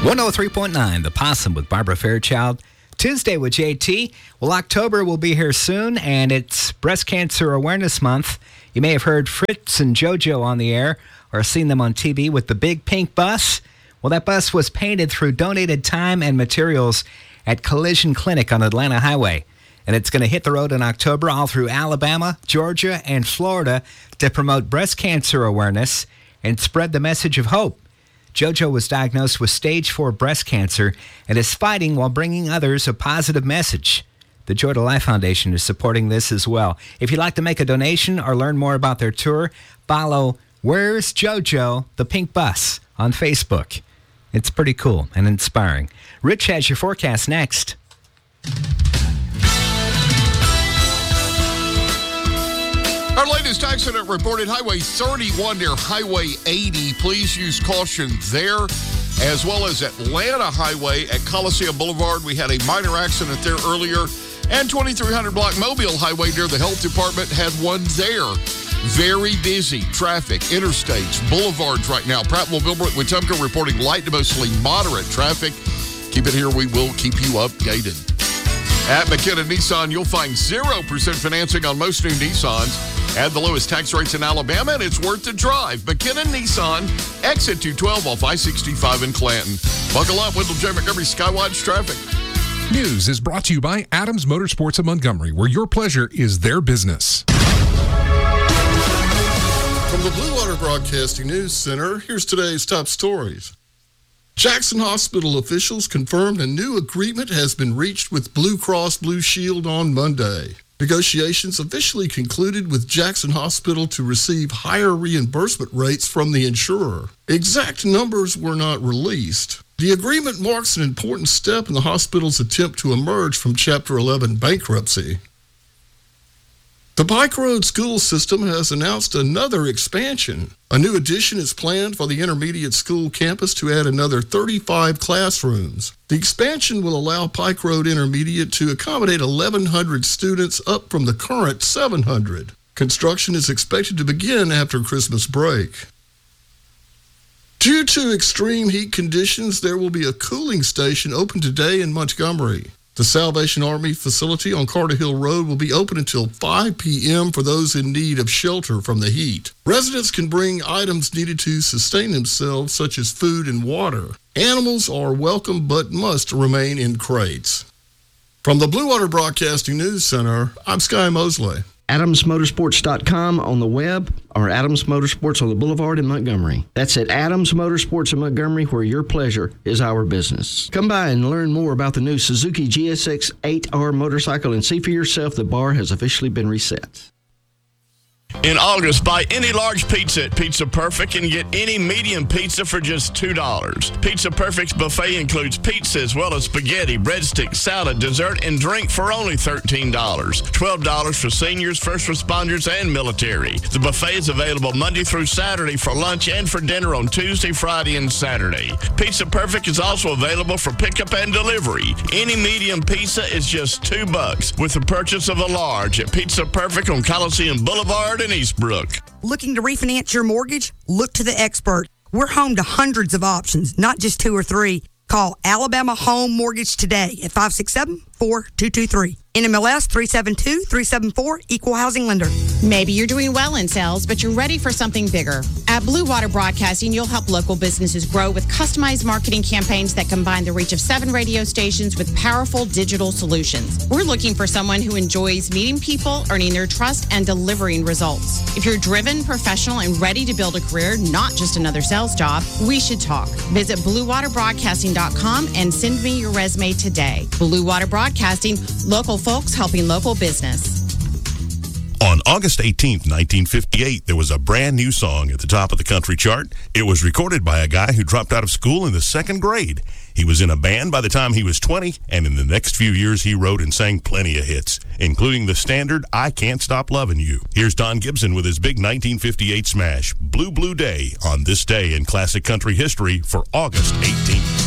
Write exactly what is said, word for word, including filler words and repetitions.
one oh three point nine, The Possum with Barbara Fairchild. Tuesday with J T. Well, October will be here soon, and it's Breast Cancer Awareness Month. You may have heard Fritz and JoJo on the air or seen them on T V with the big pink bus. Well, that bus was painted through donated time and materials at Collision Clinic on Atlanta Highway. And it's going to hit the road in October all through Alabama, Georgia, and Florida to promote breast cancer awareness and spread the message of hope. JoJo was diagnosed with stage four breast cancer and is fighting while bringing others a positive message. The Joy to Life Foundation is supporting this as well. If you'd like to make a donation or learn more about their tour, follow Where's JoJo, the Pink Bus on Facebook. It's pretty cool and inspiring. Rich has your forecast next. Our latest accident reported Highway thirty-one near Highway eighty. Please use caution there, as well as Atlanta Highway at Coliseum Boulevard. We had a minor accident there earlier. And twenty-three hundred block Mobile Highway near the Health Department had one there. Very busy traffic, interstates, boulevards right now. Prattville, Bilbrook, Wetumpka reporting light to mostly moderate traffic. Keep it here. We will keep you updated. At McKinnon Nissan, you'll find zero percent financing on most new Nissans. Add the lowest tax rates in Alabama, and it's worth the drive. McKinnon Nissan, exit two twelve off I sixty-five in Clanton. Buckle up, Wendell J. Montgomery Skywatch Traffic. News is brought to you by Adams Motorsports of Montgomery, where your pleasure is their business. From the Blue Water Broadcasting News Center, here's today's top stories. Jackson Hospital officials confirmed a new agreement has been reached with Blue Cross Blue Shield on Monday. Negotiations officially concluded with Jackson Hospital to receive higher reimbursement rates from the insurer. Exact numbers were not released. The agreement marks an important step in the hospital's attempt to emerge from Chapter eleven bankruptcy. The Pike Road School System has announced another expansion. A new addition is planned for the intermediate school campus to add another thirty-five classrooms. The expansion will allow Pike Road Intermediate to accommodate eleven hundred students, up from the current seven hundred. Construction is expected to begin after Christmas break. Due to extreme heat conditions, there will be a cooling station open today in Montgomery. The Salvation Army facility on Carter Hill Road will be open until five p.m. for those in need of shelter from the heat. Residents can bring items needed to sustain themselves, such as food and water. Animals are welcome but must remain in crates. From the Blue Water Broadcasting News Center, I'm Sky Mosley. Adams Motorsports dot com on the web, or Adams Motorsports on the Boulevard in Montgomery. That's at Adams Motorsports in Montgomery, where your pleasure is our business. Come by and learn more about the new Suzuki G S X eight R motorcycle and see for yourself the bar has officially been reset. In August, buy any large pizza at Pizza Perfect and get any medium pizza for just two dollars. Pizza Perfect's buffet includes pizza as well as spaghetti, breadsticks, salad, dessert, and drink for only thirteen dollars. twelve dollars for seniors, first responders, and military. The buffet is available Monday through Saturday for lunch and for dinner on Tuesday, Friday, and Saturday. Pizza Perfect is also available for pickup and delivery. Any medium pizza is just two bucks with the purchase of a large at Pizza Perfect on Coliseum Boulevard in Eastbrook. Looking to refinance your mortgage? Look to the expert. We're home to hundreds of options, not just two or three. Call Alabama Home Mortgage today at five six seven, four two two three. N M L S three seven two, three seven four, Equal Housing Lender. Maybe you're doing well in sales, but you're ready for something bigger. At Blue Water Broadcasting, you'll help local businesses grow with customized marketing campaigns that combine the reach of seven radio stations with powerful digital solutions. We're looking for someone who enjoys meeting people, earning their trust, and delivering results. If you're driven, professional, and ready to build a career, not just another sales job, we should talk. Visit blue water broadcasting dot com and send me your resume today. Blue Water Broadcasting, local folks helping local business. On August eighteenth, nineteen fifty-eight, there was a brand new song at the top of the country chart. It was recorded by a guy who dropped out of school in the second grade. He was in a band by the time he was twenty, and in the next few years he wrote and sang plenty of hits, including the standard I Can't Stop Lovin' You. Here's Don Gibson with his big nineteen fifty-eight smash, Blue Blue Day, on this day in classic country history for August eighteenth.